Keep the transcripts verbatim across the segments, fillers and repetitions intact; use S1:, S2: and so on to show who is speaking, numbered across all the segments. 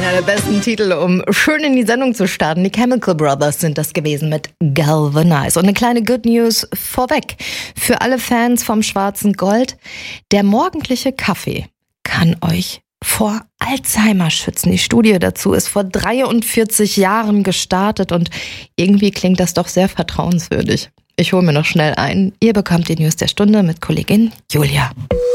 S1: Einer der besten Titel, um schön in die Sendung zu starten. Die Chemical Brothers sind das gewesen mit Galvanize. Und eine kleine Good News vorweg. Für alle Fans vom schwarzen Gold. Der morgendliche Kaffee kann euch vor Alzheimer schützen. Die Studie dazu ist vor dreiundvierzig Jahren gestartet und irgendwie klingt das doch sehr vertrauenswürdig. Ich hole mir noch schnell ein. Ihr bekommt die News der Stunde mit Kollegin Julia.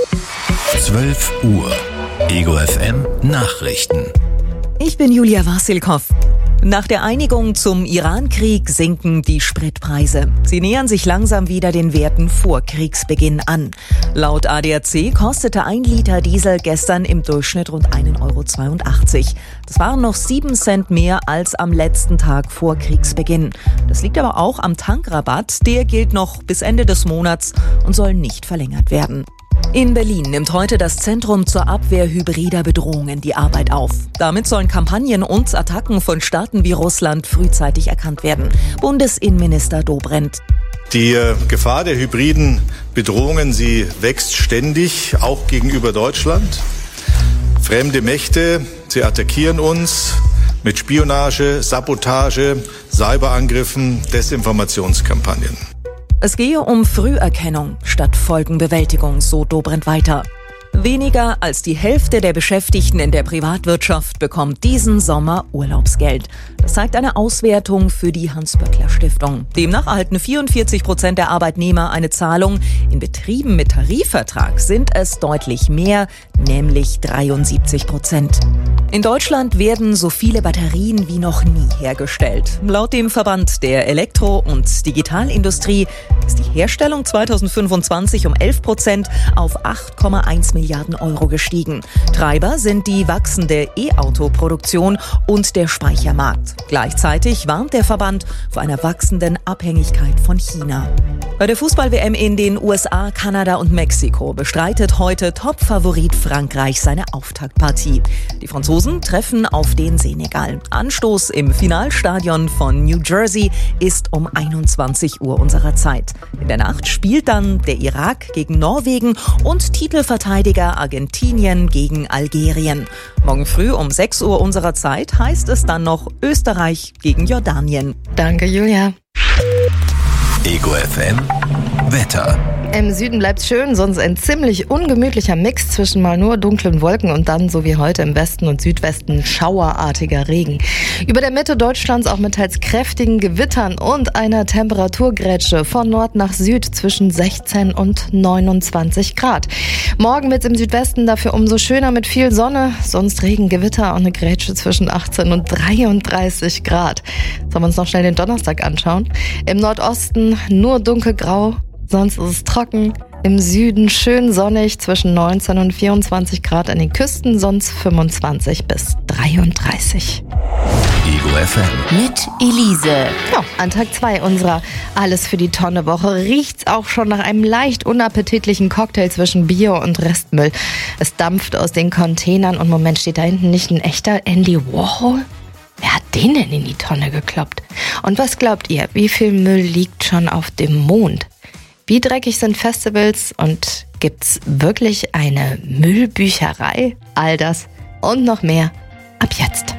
S2: zwölf Uhr. Ego F M Nachrichten.
S3: Ich bin Julia Wassilkow. Nach der Einigung zum Iran-Krieg sinken die Spritpreise. Sie nähern sich langsam wieder den Werten vor Kriegsbeginn an. Laut A D A C kostete ein Liter Diesel gestern im Durchschnitt rund ein Euro zweiundachtzig. Das waren noch sieben Cent mehr als am letzten Tag vor Kriegsbeginn. Das liegt aber auch am Tankrabatt. Der gilt noch bis Ende des Monats und soll nicht verlängert werden. In Berlin nimmt heute das Zentrum zur Abwehr hybrider Bedrohungen die Arbeit auf. Damit sollen Kampagnen und Attacken von Staaten wie Russland frühzeitig erkannt werden. Bundesinnenminister Dobrindt.
S4: Die Gefahr der hybriden Bedrohungen, sie wächst ständig, auch gegenüber Deutschland. Fremde Mächte, sie attackieren uns mit Spionage, Sabotage, Cyberangriffen, Desinformationskampagnen.
S3: Es gehe um Früherkennung statt Folgenbewältigung, so Dobrindt weiter. Weniger als die Hälfte der Beschäftigten in der Privatwirtschaft bekommt diesen Sommer Urlaubsgeld. Das zeigt eine Auswertung für die Hans-Böckler-Stiftung. Demnach erhalten vierundvierzig Prozent der Arbeitnehmer eine Zahlung. In Betrieben mit Tarifvertrag sind es deutlich mehr, nämlich dreiundsiebzig Prozent. In Deutschland werden so viele Batterien wie noch nie hergestellt. Laut dem Verband der Elektro- und Digitalindustrie ist die Herstellung zweitausendfünfundzwanzig um elf Prozent auf acht Komma eins Milliarden Euro gestiegen. Treiber sind die wachsende E-Auto-Produktion und der Speichermarkt. Gleichzeitig warnt der Verband vor einer wachsenden Abhängigkeit von China. Bei der Fußball-W M in den U S A, Kanada und Mexiko bestreitet heute Top-Favorit Frankreich seine Auftaktpartie. Die Franzosen treffen auf den Senegal. Anstoß im Finalstadion von New Jersey ist um einundzwanzig Uhr unserer Zeit. In der Nacht spielt dann der Irak gegen Norwegen und Titelverteidiger Argentinien gegen Algerien. Morgen früh um sechs Uhr unserer Zeit heißt es dann noch Österreich gegen Jordanien.
S1: Danke, Julia.
S2: Ego F M Wetter.
S1: Im Süden bleibt's schön, sonst ein ziemlich ungemütlicher Mix zwischen mal nur dunklen Wolken und dann, so wie heute im Westen und Südwesten, schauerartiger Regen. Über der Mitte Deutschlands auch mit teils kräftigen Gewittern und einer Temperaturgrätsche von Nord nach Süd zwischen sechzehn und neunundzwanzig Grad. Morgen wird's im Südwesten dafür umso schöner mit viel Sonne, sonst Regen, Gewitter und eine Grätsche zwischen achtzehn und dreiunddreißig Grad. Sollen wir uns noch schnell den Donnerstag anschauen? Im Nordosten nur dunkelgrau. Sonst ist es trocken. Im Süden schön sonnig zwischen neunzehn und vierundzwanzig Grad an den Küsten, sonst fünfundzwanzig bis dreiunddreißig.
S2: Ego F M.
S1: Mit Elise. Ja, an Tag zwei unserer Alles für die Tonne Woche riecht's auch schon nach einem leicht unappetitlichen Cocktail zwischen Bio und Restmüll. Es dampft aus den Containern und Moment, steht da hinten nicht ein echter Andy Warhol? Wer hat den denn in die Tonne gekloppt? Und was glaubt ihr, wie viel Müll liegt schon auf dem Mond? Wie dreckig sind Festivals und gibt's wirklich eine Müllbücherei? All das und noch mehr ab jetzt.